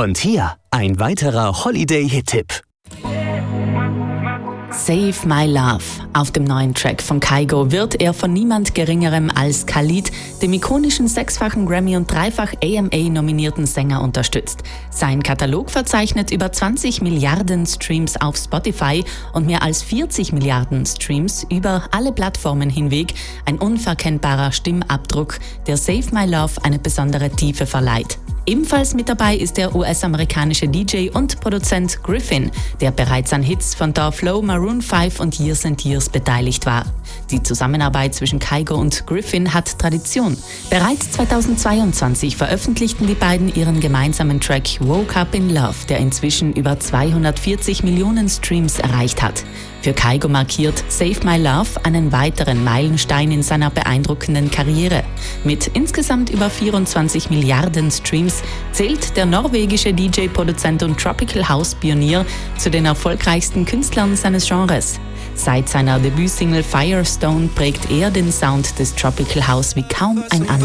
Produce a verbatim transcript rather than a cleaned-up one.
Und hier ein weiterer Holiday-Hit-Tipp. Save My Love. Auf dem neuen Track von Kygo wird er von niemand Geringerem als Khalid, dem ikonischen sechsfachen Grammy- und dreifach A M A-nominierten Sänger, unterstützt. Sein Katalog verzeichnet über zwanzig Milliarden Streams auf Spotify und mehr als vierzig Milliarden Streams über alle Plattformen hinweg. Ein unverkennbarer Stimmabdruck, der Save My Love eine besondere Tiefe verleiht. Ebenfalls mit dabei ist der U S-amerikanische D J und Produzent Griffin, der bereits an Hits von Da Flow, Maroon fünf und Years and Years beteiligt war. Die Zusammenarbeit zwischen Kygo und Griffin hat Tradition. Bereits zweitausendzweiundzwanzig veröffentlichten die beiden ihren gemeinsamen Track Woke Up in Love, der inzwischen über zweihundertvierzig Millionen Streams erreicht hat. Für Kygo markiert Save My Love einen weiteren Meilenstein in seiner beeindruckenden Karriere. Mit insgesamt über vierundzwanzig Milliarden Streams zählt der norwegische D J, Produzent und Tropical House Pionier zu den erfolgreichsten Künstlern seines Genres. Seit seiner Debütsingle Firestone prägt er den Sound des Tropical House wie kaum ein anderer.